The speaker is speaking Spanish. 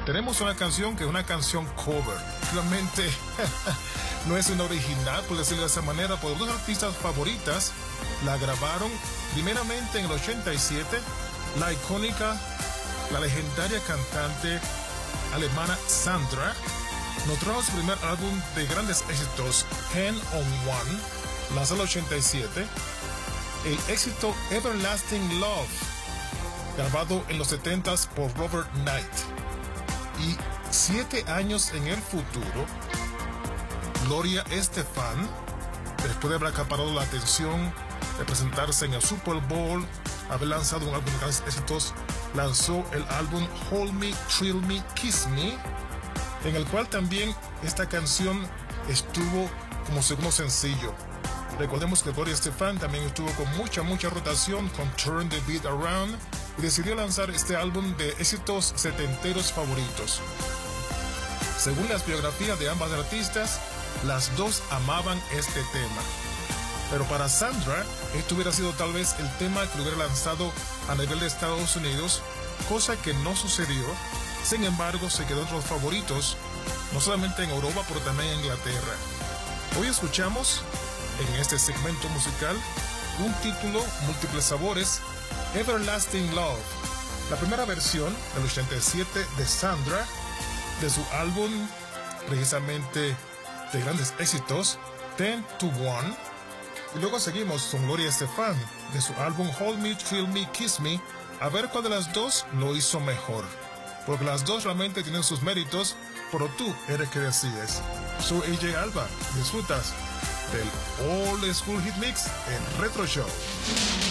tenemos una canción que es una canción cover. Realmente no es una original, por decirlo de esa manera, por dos artistas favoritas la grabaron primeramente en el 87, la icónica, la legendaria cantante alemana Sandra nos trajo su primer álbum de grandes éxitos, Hand on One, lanzado en el 87, el éxito Everlasting Love, grabado en los 70s por Robert Knight. Y 7 años en el futuro, Gloria Estefan, después de haber acaparado la atención de presentarse en el Super Bowl, haber lanzado un álbum de grandes éxitos, lanzó el álbum Hold Me, Thrill Me, Kiss Me, en el cual también esta canción estuvo como segundo sencillo. Recordemos que Gloria Estefan también estuvo con mucha rotación con Turn the Beat Around y decidió lanzar este álbum de éxitos setenteros favoritos. Según las biografías de ambas artistas, las dos amaban este tema. Pero para Sandra, esto hubiera sido tal vez el tema que lo hubiera lanzado a nivel de Estados Unidos, cosa que no sucedió. Sin embargo, se quedó entre los favoritos, no solamente en Europa, pero también en Inglaterra. Hoy escuchamos, en este segmento musical, un título, múltiples sabores, Everlasting Love, la primera versión del 87 de Sandra, de su álbum, precisamente de grandes éxitos, 10 to 1. Y luego seguimos con Gloria Estefan, de su álbum Hold Me, Thrill Me, Kiss Me, a ver cuál de las dos lo hizo mejor. Porque las dos realmente tienen sus méritos, pero tú eres que decides. Soy AJ Alba, disfrutas del Old School Hit Mix en Retro Show.